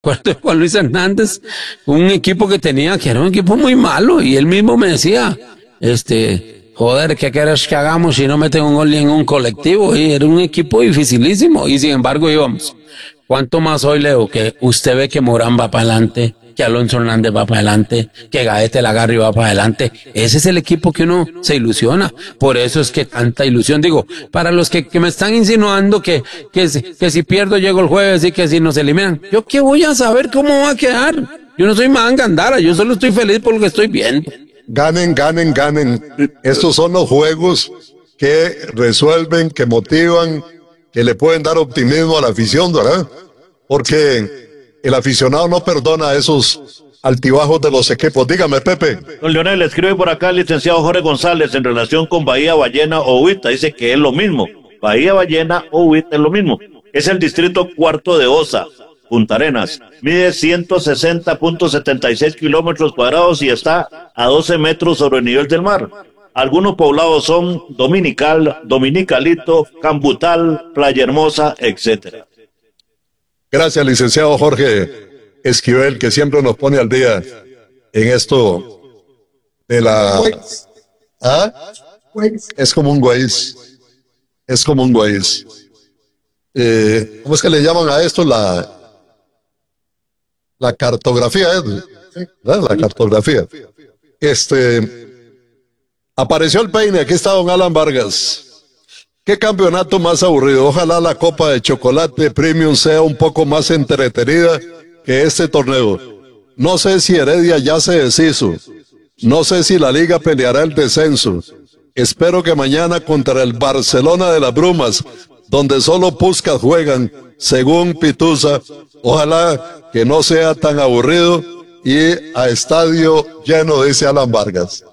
Acuerdo de Juan Luis Hernández, un equipo que era un equipo muy malo, y él mismo me decía, joder, ¿qué querés que hagamos si no meten un gol en un colectivo? Y era un equipo dificilísimo, y sin embargo íbamos. ¿Cuánto más hoy, Leo, que usted ve que Morán va para adelante, que Alonso Hernández va para adelante, que Gaete Lagarri va para adelante? Ese es el equipo que uno se ilusiona. Por eso es que tanta ilusión. Digo, para los que me están insinuando que si pierdo llego el jueves y que si nos eliminan, ¿yo qué voy a saber cómo va a quedar? Yo no soy Mangandara, yo solo estoy feliz por lo que estoy viendo. Ganen, ganen, ganen. Estos son los juegos que resuelven, que motivan, que le pueden dar optimismo a la afición, ¿verdad? Porque el aficionado no perdona esos altibajos de los equipos. Dígame, Pepe. Don Leonel, escribe por acá el licenciado Jorge González en relación con Bahía, Ballena o Huita. Dice que es lo mismo. Bahía, Ballena o Huita es lo mismo. Es el distrito cuarto de Osa, Punta Arenas. Mide 160.76 kilómetros cuadrados y está a 12 metros sobre el nivel del mar. Algunos poblados son Dominical, Dominicalito, Cambutal, Playa Hermosa, etcétera. Gracias, licenciado Jorge Esquivel, que siempre nos pone al día en esto de la... ¿Ah? Es como un Waze. Es como un Waze. ¿Cómo es que le llaman a esto? La cartografía, ¿verdad? La cartografía. Apareció el peine, aquí está don Alan Vargas. ¿Qué campeonato más aburrido? Ojalá la Copa de Chocolate Premium sea un poco más entretenida que este torneo. No sé si Heredia ya se deshizo. No sé si la Liga peleará el descenso. Espero que mañana contra el Barcelona de las Brumas, donde solo Puskás juegan, según Pituza, ojalá que no sea tan aburrido y a estadio lleno, dice Alan Vargas.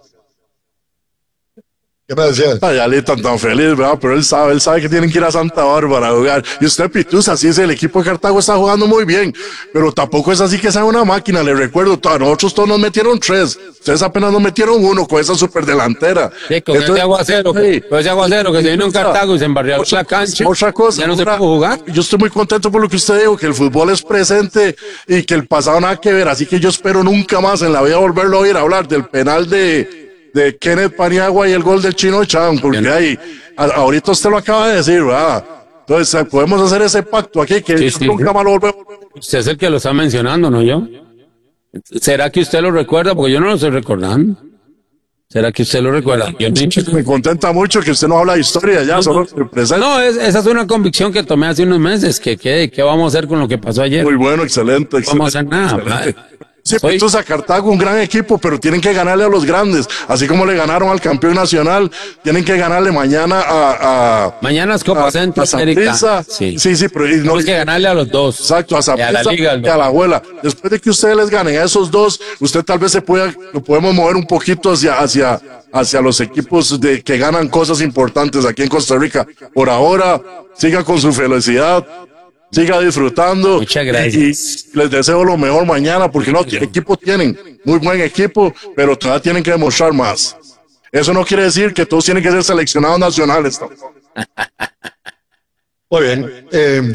¿Qué me decía? Ay, Ali tan feliz, ¿verdad? Pero él sabe que tienen que ir a Santa Bárbara a jugar. Y usted, Pituza, sí es el equipo de Cartago, está jugando muy bien, pero tampoco es así que sea una máquina. Le recuerdo, a nosotros todos nos metieron 3, ustedes apenas nos metieron 1 con esa superdelantera. Sí, con ese aguacero, que se vino en Cartago y se embarrió la cancha. Otra cosa, ya no se puede jugar. Yo estoy muy contento por lo que usted dijo, que el fútbol es presente y que el pasado nada que ver, así que yo espero nunca más en la vida volverlo a oír hablar del penal de Kenneth Paniagua y el gol del Chino Chan, porque ahí, ahorita usted lo acaba de decir, ¿verdad? Entonces, podemos hacer ese pacto aquí, que nunca más lo volvemos. Usted es el que lo está mencionando, no yo. ¿Será que usted lo recuerda? Porque yo no lo estoy recordando. ¿Será que usted lo recuerda? Yo me contenta mucho que usted no habla de historia ya, solo presente. No, esa es una convicción que tomé hace unos meses, ¿qué vamos a hacer con lo que pasó ayer? Muy bueno, excelente. No vamos a hacer nada. Sí, entonces a Cartago un gran equipo, pero tienen que ganarle a los grandes, así como le ganaron al campeón nacional, tienen que ganarle mañana mañana es Copa Centroamérica. Sí, pero no hay que ganarle a los dos. Exacto, a Saprissa y a la Abuela. Después de que ustedes les ganen a esos dos, usted tal vez lo podemos mover un poquito hacia los equipos que ganan cosas importantes aquí en Costa Rica. Por ahora, siga con su felicidad. Siga disfrutando. Muchas gracias. Y les deseo lo mejor mañana, porque equipo tienen, muy buen equipo, pero todavía tienen que demostrar más. Eso no quiere decir que todos tienen que ser seleccionados nacionales. Muy bien.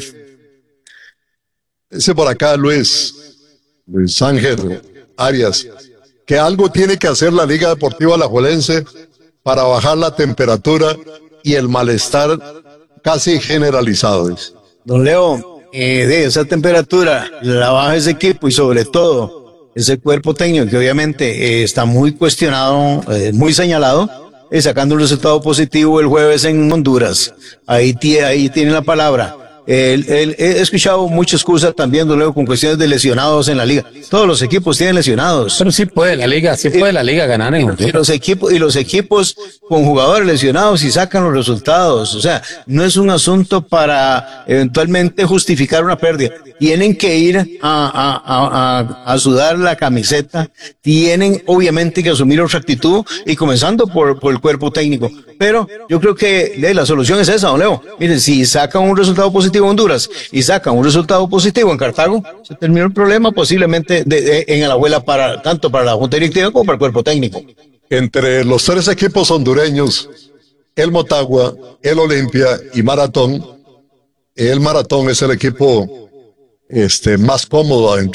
Dice por acá Luis Ángel Arias, que algo tiene que hacer la Liga Deportiva Alajuelense para bajar la temperatura y el malestar casi generalizado. Dice. Don Leo, de esa temperatura la baja ese equipo y sobre todo ese cuerpo técnico que obviamente está muy cuestionado, muy señalado, sacando un resultado positivo el jueves en Honduras. Ahí tiene la palabra. He escuchado muchas excusas también, don Leo, con cuestiones de lesionados en la liga. Todos los equipos tienen lesionados. Pero sí puede la liga ganar en Honduras. Los equipos con jugadores lesionados y sacan los resultados. O sea, no es un asunto para eventualmente justificar una pérdida. Tienen que ir a sudar la camiseta. Tienen obviamente que asumir otra actitud y comenzando por el cuerpo técnico. Pero yo creo que la solución es esa, don Leo. Miren, si sacan un resultado positivo en Honduras y sacan un resultado positivo en Cartago, se terminó el problema posiblemente en Alajuela tanto para la Junta Directiva como para el cuerpo técnico. Entre los 3 equipos hondureños, el Motagua, el Olimpia y Maratón, el Maratón es el equipo más cómodo adentro.